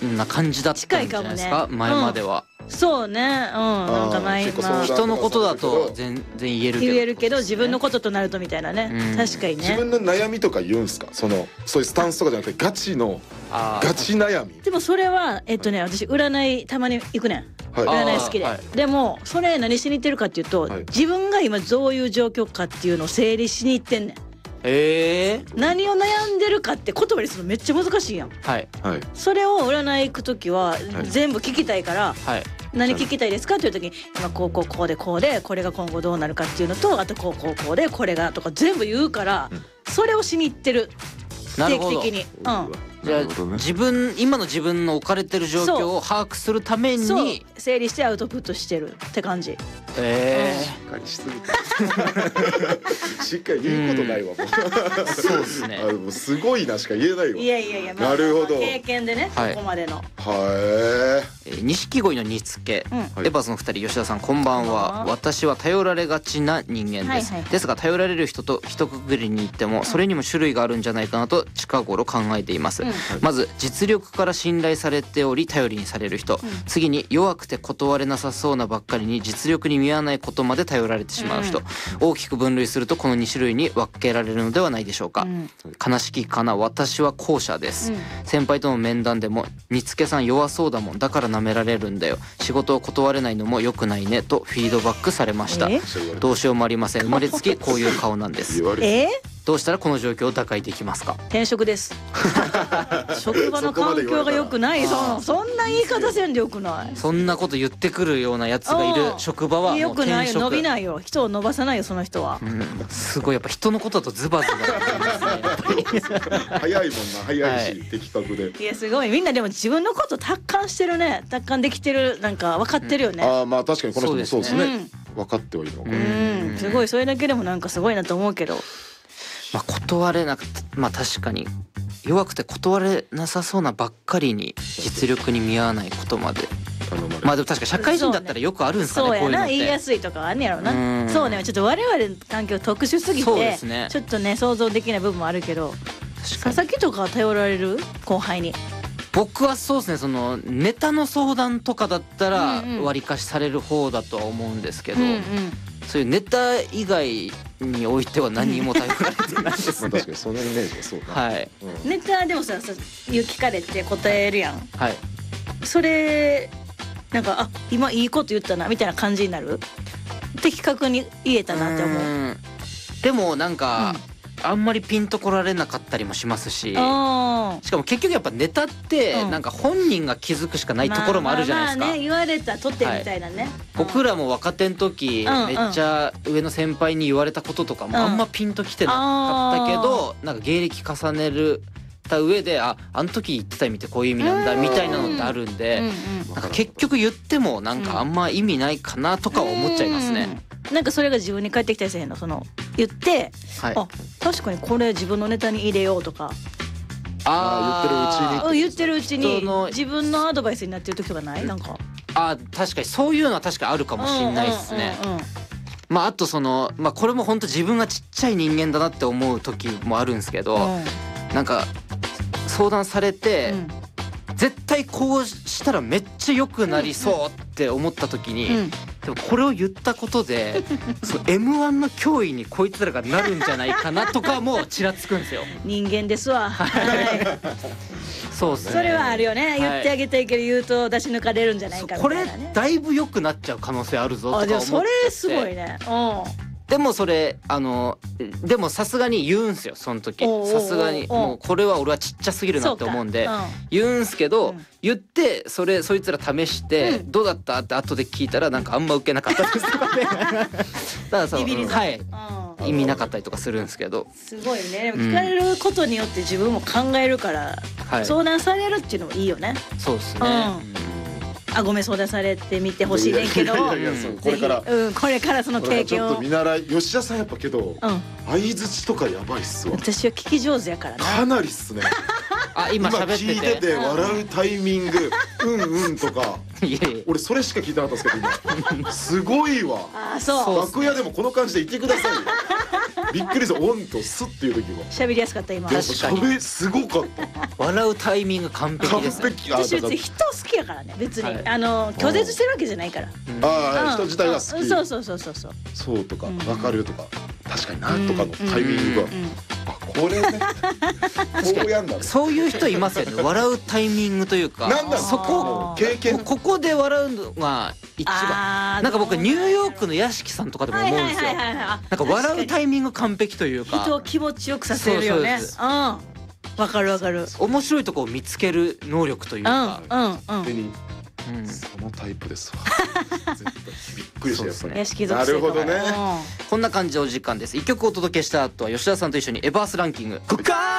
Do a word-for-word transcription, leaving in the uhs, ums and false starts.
な感じだったんじゃないですか、 ね、 前までは、 うん、そうね、うん、なんか前、まあ、 人のことだと全然言えるけど、 言えるけど自分のこととなるとみたいなね、うん、確かにね。 自分の悩みとか言うんすか、そのそういうスタンスとかじゃなくてガチのガチ悩み。 でもそれはえっとね、私占いたまに行くねん、はい、占い好きで、はい、でもそれ何しに行ってるかっていうと、はい、自分が今どういう状況かっていうのを整理しに行ってんねん。 えー、 何を悩んでるかって言葉にするのめっちゃ難しいやん。 はい、 それを占い行く時は全部聞きたいから、はい、何聞きたいですかっていう時に今こうこうこうでこうでこれが今後どうなるかっていうのと、あとこうこうこうでこれがとか全部言うから、うん、それをしに行ってる定期的に。うん、 じゃあ自分今の自分の置かれてる状況を把握するために整理してアウトプットしてるって感じ。 ええ、 しっかりしすぎてしっかり言うことないわ、もう。 そうですね。 あ、もうすごいなしか言えないわ。 いやいやいや、 まあ、なるほど、 経験でね、はい、ここまでの。 はい。 錦鯉の煮付け、うん、レバースのふたり、吉田さんこんばんは。私は頼られがちな人間です、はいはい、ですが頼られる人と一括りに言ってもそれにも種類があるんじゃないかなと近頃考えています、うん、まず実力から信頼されており頼りにされる人、うん、次に弱くて断れなさそうなばっかりに実力に見合わないことまで頼られてしまう人、うん、大きく分類するとこのに種類に分けられるのではないでしょうか、うん、悲しきかな、私は後者です、うん、先輩との面談でも煮付けさん弱そうだもん、だから舐められるんだよ、仕事を断れないのも良くないねとフィードバックされました。どうしようもありません、生まれつきこういう顔なんです。 えーどうしたらこの状況を打開できますか？ 転職です職場の環境が良くない。そ, そんな言い方せんでよくない。 そんなこと言ってくるようなやつがいる職場はもう転職。良くないよ、伸びないよ、人を伸ばさないよその人は、うん、すごいやっぱ人のことだとズバズバ早いもんな、早いし、はい、的確で。 いやすごい、みんなでも自分のこと達観してるね、達観できてる、なんか分かってるよね、 うん、あまあ確かにこの人もそうですね、うん、分かってはいるのかな、 うん、すごい、それだけでもなんかすごいなと思うけど、 まあ、断れなくて、まあ確かに弱くて断れなさそうなばっかりに実力に見合わないことまで。まあでも確か社会人だったらよくあるんですかね、 そうやな、 こういうのって。 言いやすいとかあんねやろな。うそうね、ちょっと我々の環境特殊すぎて、ね、ちょっとね想像できない部分もあるけど、佐々木とか頼られる後輩に。 僕はそうですね、そのネタの相談とかだったら割りかしされる方だとは思うんですけど、うんうん、そういうネタ以外においては何も頼られてないですね確かにそんなイメージがそうか、 はい、 うん、ネタでもさ、さ聞かれて答えるやん、 はい、 それなんかあ今いいこと言ったなみたいな感じになる？的確に言えたなって思う。 うん、でもなんか、うん、あんまりピンとこられなかったりもしますし、しかも結局やっぱネタってなんか本人が気づくしかないところもあるじゃないですか。 まあまあまあね、言われたとってみたいなね、はい、 僕らも若手の時、うん、めっちゃ上の先輩に言われたこととかもあんまピンときてなかったけど、うん、なんか芸歴重ねるた上でああの時言ってた意味ってこういう意味なんだみたいなのってあるんで、うんうん、なんか結局言ってもなんかあんま意味ないかなとか思っちゃいますね、 うんうん、なんかそれが自分に返ってきたりせへんの、その言って、はい、あ確かにこれ自分のネタに入れようとか、 あ言ってるうちに自分のアドバイスになってる時とかない？なんかあ確かにそういうのは確かにあるかもしれないですね。まああとその、まあ、これも本当自分がちっちゃい人間だなって思う時もあるんですけど、うん、なんか相談されて、うん、絶対こうしたらめっちゃ良くなりそうって思った時に、うんうん、でもこれを言ったことでその エムワン の脅威にこいつらがなるんじゃないかなとかもちらつくんですよ。 人間ですわ、はい、 そうですね、 それはあるよね、言ってあげたいけど言うと出し抜かれるんじゃないかみたいなね。 これだいぶ良くなっちゃう可能性あるぞとか思って。あでもそれすごいね。うんでもそれあのでもさすがに言うんすよその時。さすがにもうこれは俺はちっちゃすぎるなって思うんで、うん、言うんすけど、うん、言ってそれそいつら試して、うん、どうだったって後で聞いたらなんかあんま受けなかったですとかねだからそう、うん、はい、うん、意味なかったりとかするんですけど。 すごいね。でも聞かれることによって自分も考えるから、うん、相談されるっていうのもいいよね。 そうですね、うんあごめん相談されてみてほしいねんけど、 これから、 うん、これからその経験をちょっと見習い。吉田さんやっぱけど、相づちとかやばいっすわ。 私は聞き上手やからな。 かなりっすね。 あ今喋ってて聞いてて笑うタイミング、うんうんとか。いやいや俺それしか聞いてなかったですけど今すごいわ。 あそう。 楽屋でもこの感じでいてくださいよ。 びっくりした。オンとスっていう時も喋りやすかった今。 確かに喋すごかった。 笑うタイミング完璧です、ね、 完璧。 私別に人好きやからね別に、はい、あの拒絶してるわけじゃないから。 ああ人自体が好き。 そうそうそうそうそう。 そうとか分かるとか確かになんとかのタイミングが。あこれね。こうやんだ。 そういう人いますよね。笑うタイミングというか。 なんだそこ経験。 ここで笑うのが一番。なんか僕ニューヨークの屋敷さんとかでも思うんですよ。なんか笑うタイミング完璧というか。 人を気持ちよくさせるよね。うん。わかるわかる。 面白いところを見つける能力というか。 うんうんうん。 そのタイプですわ。びっくりしたやっぱり。 屋敷属なるほどね。 こんな感じでお時間です。一曲お届けした後は吉田さんと一緒にエバースランキング。